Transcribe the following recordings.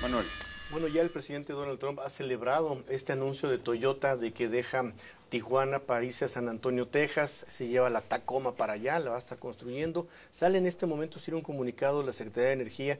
Manuel. Bueno, ya el presidente Donald Trump ha celebrado este anuncio de Toyota de que deja Tijuana para irse a San Antonio, Texas, se lleva la Tacoma para allá, la va a estar construyendo. Sale en este momento un comunicado de la Secretaría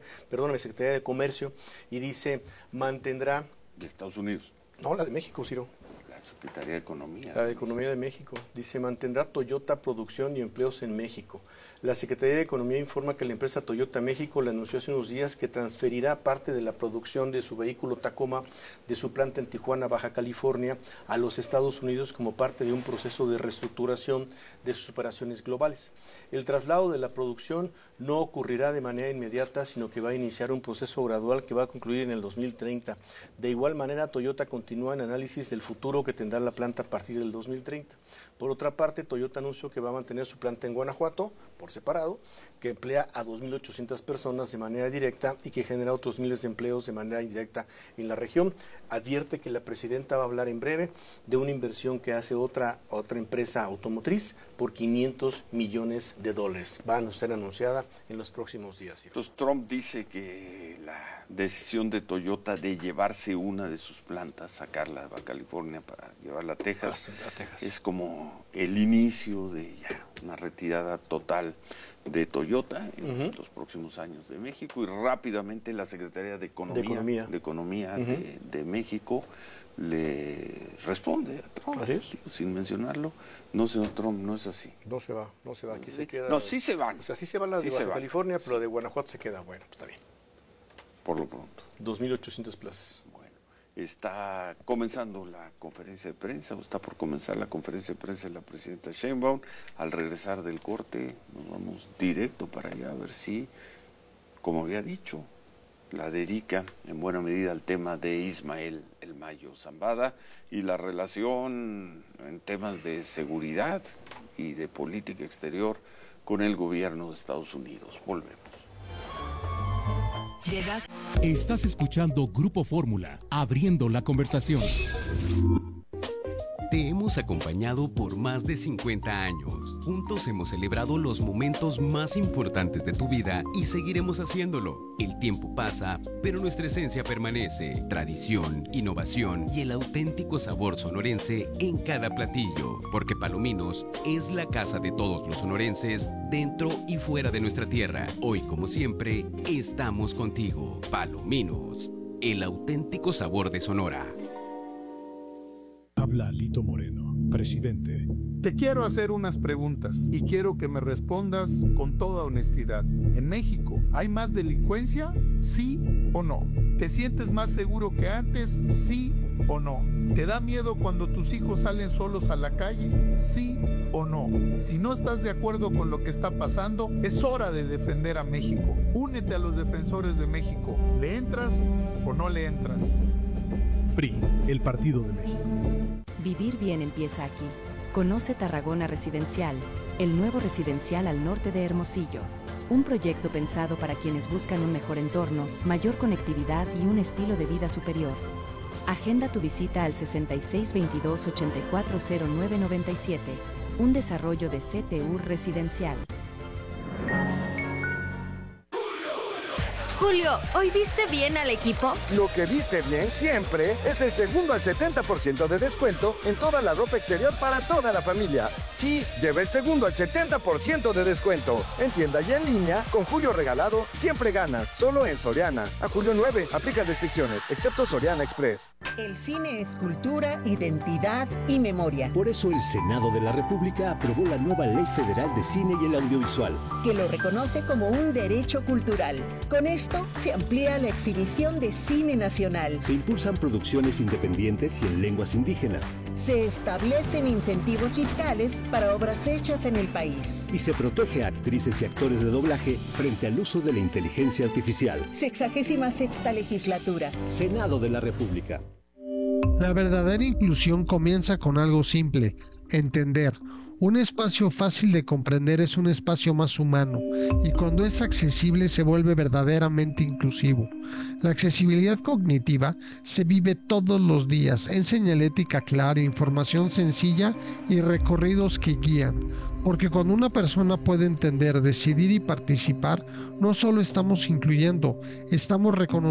de Comercio, y dice, mantendrá... ¿De Estados Unidos? No, la de México, Ciro. La Secretaría de Economía. La de Economía de México. Dice, mantendrá Toyota producción y empleos en México. La Secretaría de Economía informa que la empresa Toyota México le anunció hace unos días que transferirá parte de la producción de su vehículo Tacoma de su planta en Tijuana, Baja California, a los Estados Unidos como parte de un proceso de reestructuración de sus operaciones globales. El traslado de la producción no ocurrirá de manera inmediata, sino que va a iniciar un proceso gradual que va a concluir en el 2030. De igual manera, Toyota continúa en análisis del futuro que tendrá la planta a partir del 2030. Por otra parte, Toyota anunció que va a mantener su planta en Guanajuato, por separado, que emplea a 2.800 personas de manera directa y que genera otros miles de empleos de manera indirecta en la región. Advierte que la presidenta va a hablar en breve de una inversión que hace otra empresa automotriz por $500 millones. Va a ser anunciada en los próximos días. Entonces Trump dice que la decisión de Toyota de llevarse una de sus plantas, sacarla de Baja California para llevarla a Texas, es como el inicio de ya una retirada total de Toyota en los próximos años de México. Y rápidamente la Secretaría de Economía de México le responde a Trump. Así es. Sin mencionarlo. No, señor Trump, no es así. No se va. Aquí se queda. No, sí se van. O sea, sí se va la de Baja California, pero la de Guanajuato se queda. Bueno, está bien. Por lo pronto. 2.800 plazas. Bueno, está comenzando la conferencia de prensa, o está por comenzar la conferencia de prensa de la presidenta Sheinbaum. Al regresar del corte, nos vamos directo para allá a ver si, como había dicho, la dedica en buena medida al tema de Ismael El Mayo Zambada y la relación en temas de seguridad y de política exterior con el gobierno de Estados Unidos. Volvemos. Estás escuchando Grupo Fórmula, abriendo la conversación. Te hemos acompañado por más de 50 años. Juntos hemos celebrado los momentos más importantes de tu vida y seguiremos haciéndolo. El tiempo pasa, pero nuestra esencia permanece. Tradición, innovación y el auténtico sabor sonorense en cada platillo. Porque Palominos es la casa de todos los sonorenses, dentro y fuera de nuestra tierra. Hoy, como siempre, estamos contigo. Palominos, el auténtico sabor de Sonora. Habla Lito Moreno, presidente. Te quiero hacer unas preguntas y quiero que me respondas con toda honestidad. ¿En México hay más delincuencia? ¿Sí o no? ¿Te sientes más seguro que antes? ¿Sí o no? ¿Te da miedo cuando tus hijos salen solos a la calle? ¿Sí o no? Si no estás de acuerdo con lo que está pasando, es hora de defender a México. Únete a los defensores de México. ¿Le entras o no le entras? PRI, el Partido de México. Vivir bien empieza aquí. Conoce Tarragona Residencial, el nuevo residencial al norte de Hermosillo. Un proyecto pensado para quienes buscan un mejor entorno, mayor conectividad y un estilo de vida superior. Agenda tu visita al 6622-840997, un desarrollo de CTU Residencial. Julio, ¿hoy viste bien al equipo? Lo que viste bien siempre es el segundo al 70% de descuento en toda la ropa exterior para toda la familia. Sí, lleva el segundo al 70% de descuento. En tienda y en línea, con Julio regalado, siempre ganas. Solo en Soriana. A julio 9, aplica restricciones, excepto Soriana Express. El cine es cultura, identidad y memoria. Por eso el Senado de la República aprobó la nueva Ley Federal de Cine y el Audiovisual, que lo reconoce como un derecho cultural. Con esto se amplía la exhibición de cine nacional. Se impulsan producciones independientes y en lenguas indígenas. Se establecen incentivos fiscales para obras hechas en el país. Y se protege a actrices y actores de doblaje frente al uso de la inteligencia artificial. 66ª legislatura. Senado de la República. La verdadera inclusión comienza con algo simple: entender. Un espacio fácil de comprender es un espacio más humano, y cuando es accesible se vuelve verdaderamente inclusivo. La accesibilidad cognitiva se vive todos los días en señalética clara, información sencilla y recorridos que guían. Porque cuando una persona puede entender, decidir y participar, no solo estamos incluyendo, estamos reconociendo